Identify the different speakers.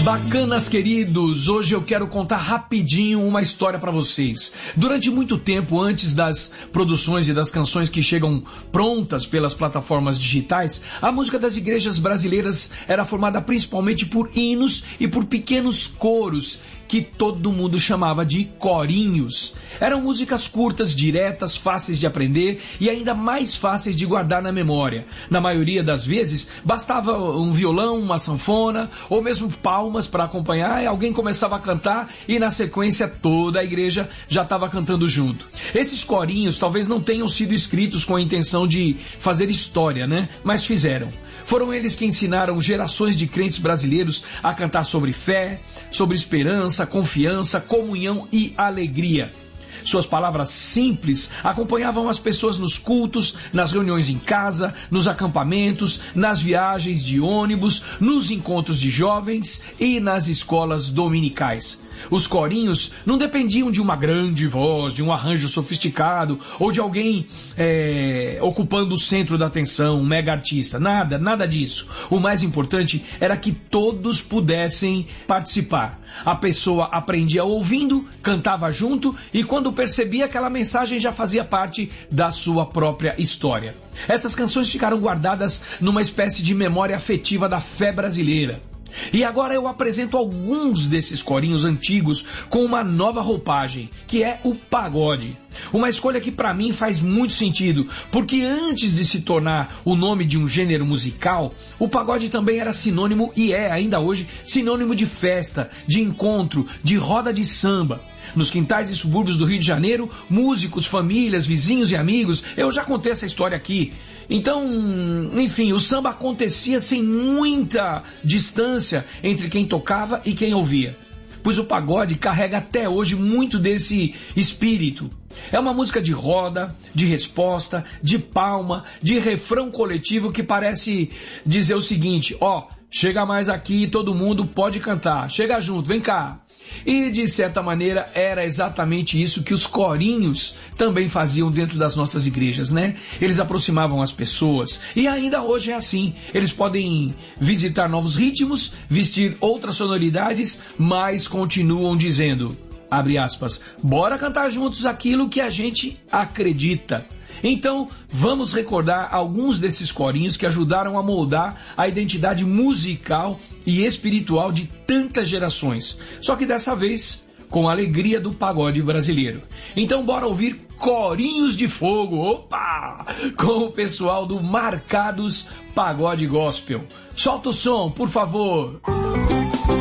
Speaker 1: Bacanas, queridos, hoje eu quero contar rapidinho uma história para vocês. Durante muito tempo, antes das produções e das canções que chegam prontas pelas plataformas digitais, a música das igrejas brasileiras era formada principalmente por hinos e por pequenos coros, que todo mundo chamava de corinhos. Eram músicas curtas, diretas, fáceis de aprender e ainda mais fáceis de guardar na memória. Na maioria das vezes, bastava um violão, uma sanfona ou mesmo palmas para acompanhar e alguém começava a cantar e na sequência toda a igreja já estava cantando junto. Esses corinhos talvez não tenham sido escritos com a intenção de fazer história, né? Mas fizeram. Foram eles que ensinaram gerações de crentes brasileiros a cantar sobre fé, sobre esperança, confiança, comunhão e alegria. Suas palavras simples acompanhavam as pessoas nos cultos, nas reuniões em casa, nos acampamentos, nas viagens de ônibus, nos encontros de jovens e nas escolas dominicais. Os corinhos não dependiam de uma grande voz, de um arranjo sofisticado ou de alguém ocupando o centro da atenção, um mega artista. Nada disso. O mais importante era que todos pudessem participar. A pessoa aprendia ouvindo, cantava junto e quando percebia aquela mensagem já fazia parte da sua própria história. Essas canções ficaram guardadas numa espécie de memória afetiva da fé brasileira. E agora eu apresento alguns desses corinhos antigos com uma nova roupagem, que é o pagode. Uma escolha que para mim faz muito sentido, porque antes de se tornar o nome de um gênero musical, o pagode também era sinônimo, e é ainda hoje, sinônimo de festa, de encontro, de roda de samba. Nos quintais e subúrbios do Rio de Janeiro, músicos, famílias, vizinhos e amigos, eu já contei essa história aqui. Então, enfim, o samba acontecia sem muita distância entre quem tocava e quem ouvia. Pois o pagode carrega até hoje muito desse espírito. É uma música de roda, de resposta, de palma, de refrão coletivo que parece dizer o seguinte: ó, chega mais aqui, todo mundo pode cantar, chega junto, vem cá. E de certa maneira era exatamente isso que os corinhos também faziam dentro das nossas igrejas, né? Eles aproximavam as pessoas e ainda hoje é assim. Eles podem visitar novos ritmos, vestir outras sonoridades, mas continuam dizendo, abre aspas, bora cantar juntos aquilo que a gente acredita. Então, vamos recordar alguns desses corinhos que ajudaram a moldar a identidade musical e espiritual de tantas gerações. Só que dessa vez, com a alegria do pagode brasileiro. Então, bora ouvir Corinhos de Fogo, opa! Com o pessoal do Marcados Pagode Gospel. Solta o som, por favor!